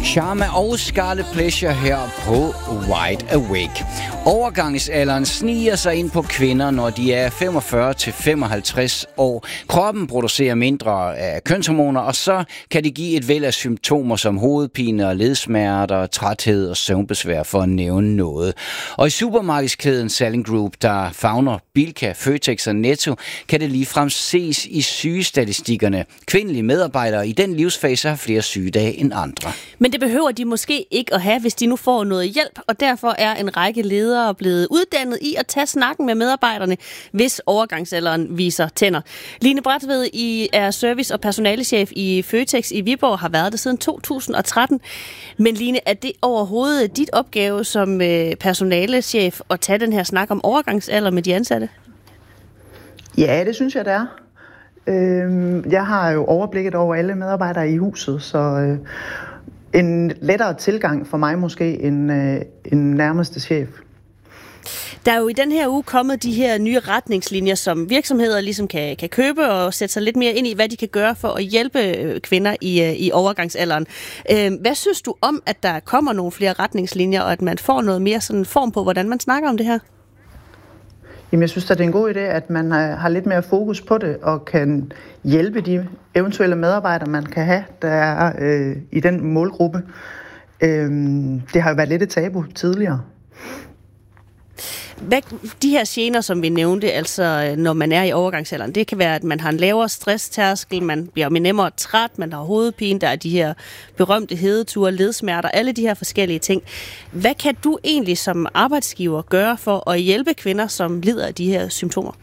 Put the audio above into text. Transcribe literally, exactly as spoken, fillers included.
Charme og Scarlet Pleasure her på Wide Awake. Overgangsalderen sniger sig ind på kvinder, når de er femogfyrre til femoghalvtreds år. Kroppen producerer mindre af kønshormoner, og så kan det give et væld af symptomer som hovedpine og ledsmerter, træthed og søvnbesvær, for at nævne noget. Og i supermarkedskæden Salling Group, der favner Bilka, Føtex og Netto, kan det ligefrem ses i sygestatistikkerne. Kvindelige medarbejdere i den livsfase har flere sygedage end andre. Men det behøver de måske ikke at have, hvis de nu får noget hjælp, og derfor er en række ledere blevet uddannet i at tage snakken med medarbejderne, hvis overgangsalderen viser tænder. Line Bratved, I er service- og personalechef i Føtex i Viborg, har været det siden to tusind og tretten. Men Line, er det overhovedet dit opgave som personalechef at tage den her snak om overgangsalder med de ansatte? Ja, det synes jeg, det er. Jeg har jo overblikket over alle medarbejdere i huset, så en lettere tilgang for mig måske end en nærmeste chef. Der er jo i den her uge kommet de her nye retningslinjer, som virksomheder ligesom kan, kan købe og sætte sig lidt mere ind i, hvad de kan gøre for at hjælpe kvinder i, i overgangsalderen. Hvad synes du om, at der kommer nogle flere retningslinjer, og at man får noget mere sådan form på, hvordan man snakker om det her? Jamen, jeg synes, at det er en god idé, at man har lidt mere fokus på det, og kan hjælpe de eventuelle medarbejdere, man kan have, der er øh, i den målgruppe. Øh, det har jo været lidt et tabu tidligere. Hvad, de her gener, som vi nævnte, altså når man er i overgangsalderen, det kan være, at man har en lavere stresstærskel, man bliver nemmere træt, man har hovedpine, der er de her berømte hedeture, ledsmerter, alle de her forskellige ting. Hvad kan du egentlig som arbejdsgiver gøre for at hjælpe kvinder, som lider af de her symptomer?